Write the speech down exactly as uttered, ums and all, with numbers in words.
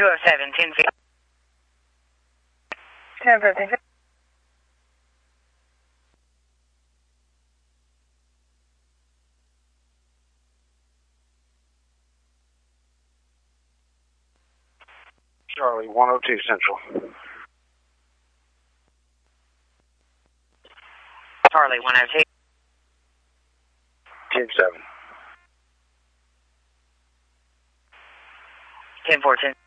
two oh seven, ten feet. ten fifty. Charlie, one oh two Central. Charlie, one oh two. ten seven. ten fourteen.